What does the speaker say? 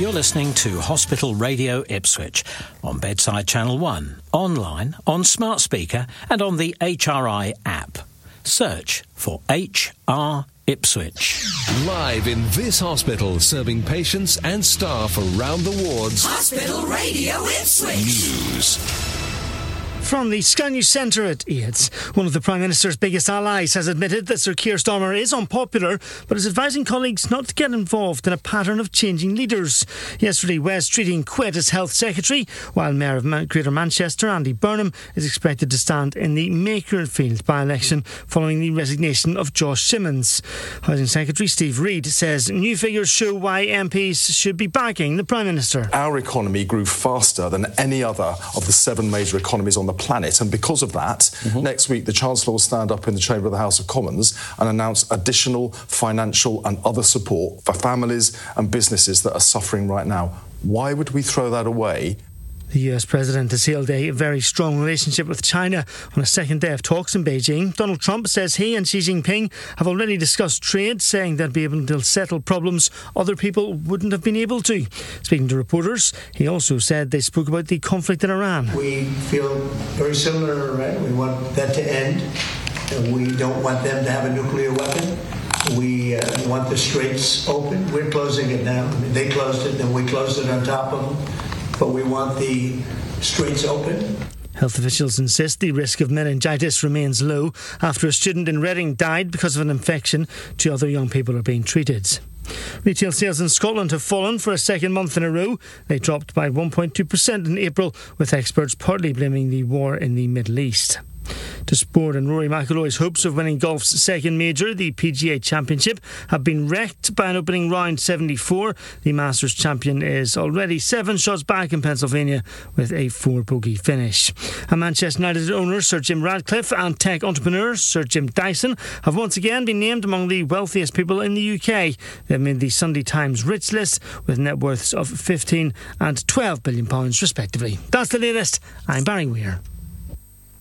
You're listening to Hospital Radio Ipswich on Bedside Channel 1, online, on smart speaker and on the HRI app. Search for HR Ipswich. Live in this hospital, serving patients and staff around the wards. Hospital Radio Ipswich. News. From the Sky News Centre at Eads, one of the Prime Minister's biggest allies has admitted that Sir Keir Starmer is unpopular, but is advising colleagues not to get involved in a pattern of changing leaders. Yesterday, Wes Streeting quit as Health Secretary, while Mayor of Greater Manchester, Andy Burnham, is expected to stand in the Makerfield by-election following the resignation of Josh Simmons. Housing Secretary Steve Reid says new figures show why MPs should be backing the Prime Minister. Our economy grew faster than any other of the 7 major economies on the planet, and because of that, next week the Chancellor will stand up in the chamber of the House of Commons and announce additional financial and other support for families and businesses that are suffering right now. Why would we throw that away? The US President has hailed a very strong relationship with China on a second day of talks in Beijing. Donald Trump says he and Xi Jinping have already discussed trade, saying they'll be able to settle problems other people wouldn't have been able to. Speaking to reporters, he also said they spoke about the conflict in Iran. We feel very similar in Iran. We want that to end. We don't want them to have a nuclear weapon. We want the straits open. We're closing it now. They closed it, then we closed it on top of them. But we want the streets open. Health officials insist the risk of meningitis remains low after a student in Reading died because of an infection. 2 other young people are being treated. Retail sales in Scotland have fallen for a second month in a row. They dropped by 1.2% in April, with experts partly blaming the war in the Middle East. To sport, and Rory McIlroy's hopes of winning golf's second major, the PGA Championship, have been wrecked by an opening round 74. The Masters champion is already 7 shots back in Pennsylvania with a 4-bogey finish. And Manchester United owner Sir Jim Ratcliffe and tech entrepreneur Sir Jim Dyson have once again been named among the wealthiest people in the UK. They've made the Sunday Times Rich List with net worths of £15 and £12 billion respectively. That's the latest. I'm Barry Weir.